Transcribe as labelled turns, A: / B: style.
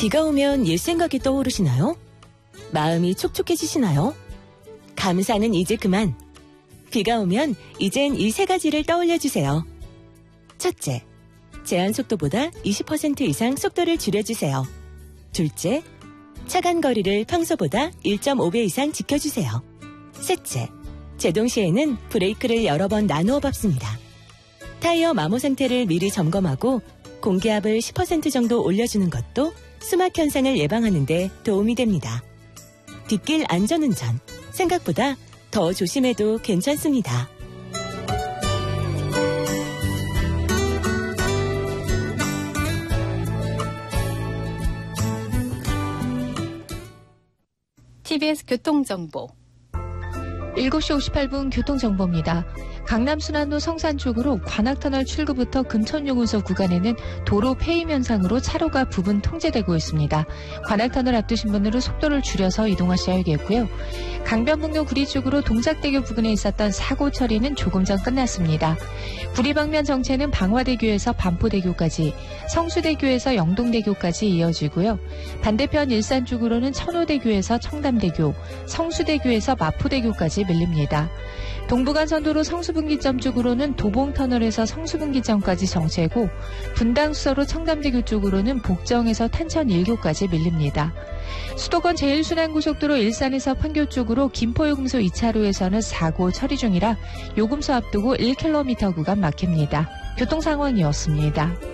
A: 비가 오면 옛 생각이 떠오르시나요? 마음이 촉촉해지시나요? 감사는 이제 그만. 비가 오면 이젠 이 세 가지를 떠올려주세요. 첫째, 제한 속도보다 20% 이상 속도를 줄여주세요. 둘째, 차간 거리를 평소보다 1.5배 이상 지켜주세요. 셋째, 제동 시에는 브레이크를 여러 번 나누어 밟습니다. 타이어 마모 상태를 미리 점검하고 공기압을 10% 정도 올려주는 것도 수막 현상을 예방하는 데 도움이 됩니다. 뒷길 안전운전, 생각보다 더 조심해도 괜찮습니다.
B: TBS 교통정보
C: 7시 58분 교통정보입니다. 강남순환로 성산 쪽으로 관악터널 출구부터 금천요금소 구간에는 도로 폐임 현상으로 차로가 부분 통제되고 있습니다. 관악터널 앞두신 분들은 속도를 줄여서 이동하셔야겠고요. 강변북로 구리 쪽으로 동작대교 부근에 있었던 사고 처리는 조금 전 끝났습니다. 구리 방면 정체는 방화대교에서 반포대교까지, 성수대교에서 영동대교까지 이어지고요. 반대편 일산 쪽으로는 천호대교에서 청담대교, 성수대교에서 마포대교까지 밀립니다. 동부간선도로 성수분기점 쪽으로는 도봉터널에서 성수분기점까지 정체고, 분당수서로 청담대교 쪽으로는 복정에서 탄천 1교까지 밀립니다. 수도권 제1순환고속도로 일산에서 판교 쪽으로 김포요금소 2차로에서는 사고 처리 중이라 요금소 앞두고 1km 구간 막힙니다. 교통상황이었습니다.